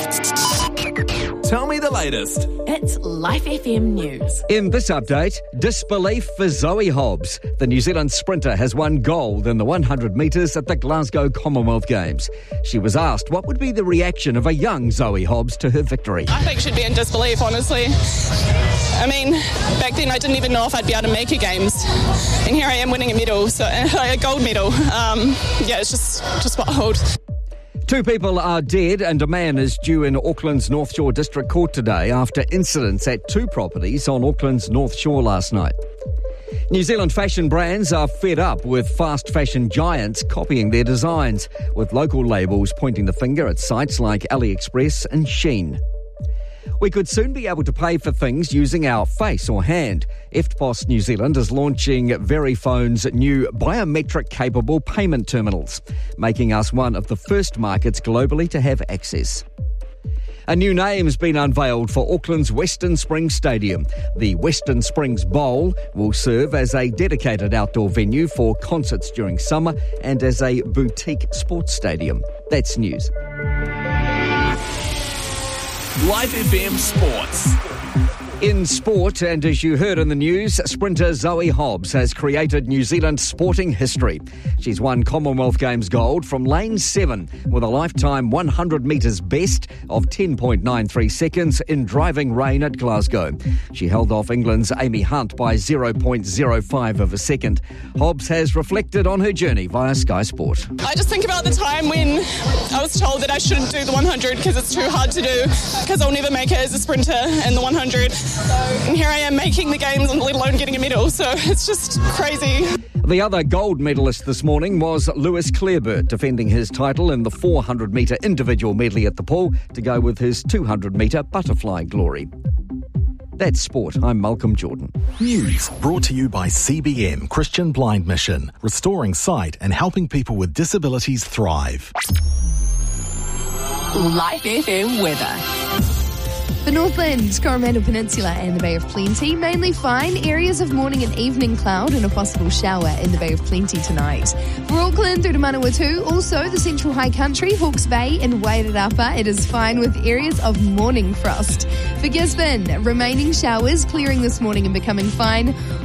Tell me the latest. It's Life FM News. In this update, disbelief for Zoe Hobbs. The New Zealand sprinter has won gold in the 100 metres at the Glasgow Commonwealth Games. She was asked what would be the reaction of a young Zoe Hobbs to her victory. I think she'd be in disbelief, honestly. I mean, back then I didn't even know if I'd be able to make a Games. And here I am winning a medal, so a gold medal. It's just wild. 2 people are dead and a man is due in Auckland's North Shore District Court today after incidents at 2 properties on Auckland's North Shore last night. New Zealand fashion brands are fed up with fast fashion giants copying their designs, with local labels pointing the finger at sites like AliExpress and Shein. We could soon be able to pay for things using our face or hand. EFTPOS New Zealand is launching Veriphone's new biometric-capable payment terminals, making us one of the first markets globally to have access. A new name's been unveiled for Auckland's Western Springs Stadium. The Western Springs Bowl will serve as a dedicated outdoor venue for concerts during summer and as a boutique sports stadium. That's news. Life FM Sports. In sport, and as you heard in the news, sprinter Zoe Hobbs has created New Zealand sporting history. She's won Commonwealth Games gold from lane 7 with a lifetime 100 metres best of 10.93 seconds in driving rain at Glasgow. She held off England's Amy Hunt by 0.05 of a second. Hobbs has reflected on her journey via Sky Sport. I just think about the time when I was told that I shouldn't do the 100 because it's too hard to do, because I'll never make it as a sprinter in the 100. And here I am making the Games and let alone getting a medal, so it's just crazy. The other gold medalist this morning was Lewis Clareburt, defending his title in the 400-metre individual medley at the pool to go with his 200-metre butterfly glory. That's sport. I'm Malcolm Jordan. News brought to you by CBM Christian Blind Mission, restoring sight and helping people with disabilities thrive. Life FM weather. The Northland, Coromandel Peninsula and the Bay of Plenty, mainly fine. Areas of morning and evening cloud and a possible shower in the Bay of Plenty tonight. For Auckland through to Manawatu, also the Central High Country, Hawke's Bay and Wairarapa, it is fine with areas of morning frost. For Gisborne, remaining showers clearing this morning and becoming fine.